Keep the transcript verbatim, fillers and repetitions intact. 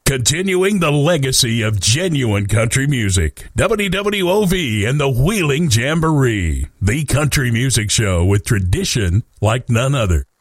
Continuing the legacy of genuine country music. W W O V and the Wheeling Jamboree. The country music show with tradition like none other.